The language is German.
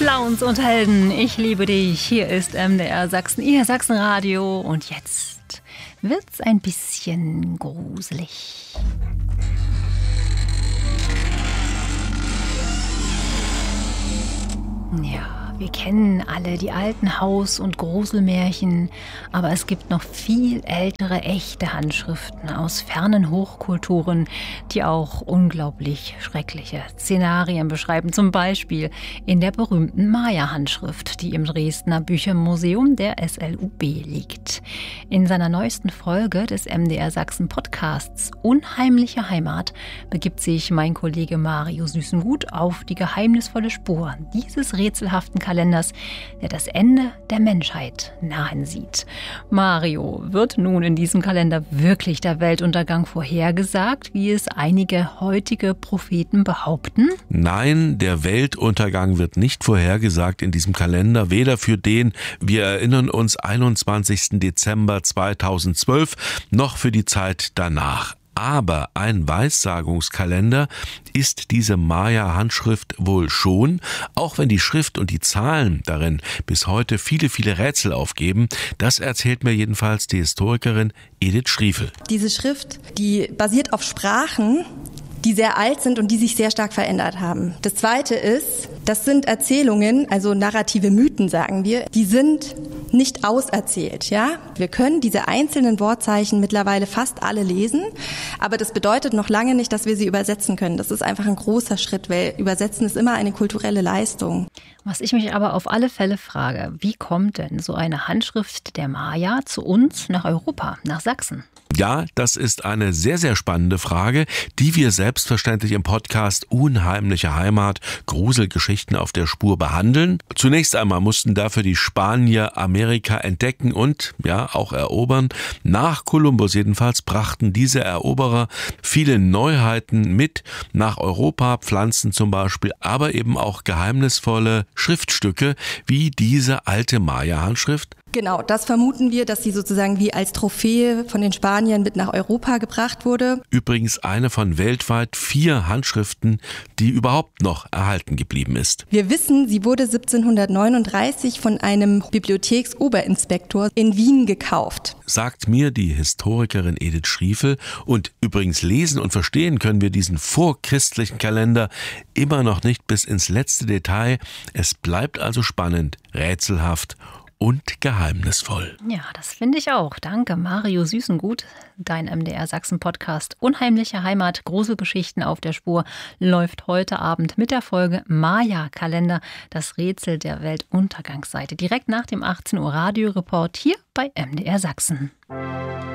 Clowns und Helden, ich liebe dich. Hier ist MDR Sachsen, Ihr Sachsenradio. Und jetzt wird's ein bisschen gruselig. Ja, wir kennen alle die alten Haus- und Gruselmärchen, aber es gibt noch viel ältere, echte Handschriften aus fernen Hochkulturen, die auch unglaublich schreckliche Szenarien beschreiben. Zum Beispiel in der berühmten Maya-Handschrift, die im Dresdner Büchermuseum der SLUB liegt. In seiner neuesten Folge des MDR Sachsen Podcasts Unheimliche Heimat begibt sich mein Kollege Mario Süßengut auf die geheimnisvolle Spur dieses rätselhaften Kalenders, der das Ende der Menschheit nahen sieht. Mario, wird nun in diesem Kalender wirklich der Weltuntergang vorhergesagt, wie es einige heutige Propheten behaupten? Nein, der Weltuntergang wird nicht vorhergesagt in diesem Kalender, weder für den, wir erinnern uns, 21. Dezember 2012, noch für die Zeit danach. Aber ein Weissagungskalender ist diese Maya-Handschrift wohl schon, auch wenn die Schrift und die Zahlen darin bis heute viele, viele Rätsel aufgeben. Das erzählt mir jedenfalls die Historikerin Edith Schriefel. Diese Schrift, die basiert auf Sprachen, die sehr alt sind und die sich sehr stark verändert haben. Das Zweite ist, das sind Erzählungen, also narrative Mythen, sagen wir, die sind nicht auserzählt, ja? Wir können diese einzelnen Wortzeichen mittlerweile fast alle lesen, aber das bedeutet noch lange nicht, dass wir sie übersetzen können. Das ist einfach ein großer Schritt, weil Übersetzen ist immer eine kulturelle Leistung. Was ich mich aber auf alle Fälle frage, wie kommt denn so eine Handschrift der Maya zu uns nach Europa, nach Sachsen? Ja, das ist eine sehr, sehr spannende Frage, die wir selbstverständlich im Podcast Unheimliche Heimat, Gruselgeschichten auf der Spur behandeln. Zunächst einmal mussten dafür die Spanier Amerika entdecken und ja auch erobern. Nach Kolumbus jedenfalls brachten diese Eroberer viele Neuheiten mit nach Europa, Pflanzen zum Beispiel, aber eben auch geheimnisvolle Schriftstücke wie diese alte Maya-Handschrift. Genau, das vermuten wir, dass sie sozusagen wie als Trophäe von den Spaniern mit nach Europa gebracht wurde. Übrigens eine von weltweit 4 Handschriften, die überhaupt noch erhalten geblieben ist. Wir wissen, sie wurde 1739 von einem Bibliotheksoberinspektor in Wien gekauft. Sagt mir die Historikerin Edith Schriefel. Und übrigens lesen und verstehen können wir diesen vorchristlichen Kalender immer noch nicht bis ins letzte Detail. Es bleibt also spannend, rätselhaft und geheimnisvoll. Ja, das finde ich auch. Danke, Mario Süßengut. Dein MDR Sachsen Podcast Unheimliche Heimat, Gruselgeschichten auf der Spur läuft heute Abend mit der Folge Maya-Kalender, das Rätsel der Weltuntergangsseite. Direkt nach dem 18 Uhr Radioreport hier bei MDR Sachsen.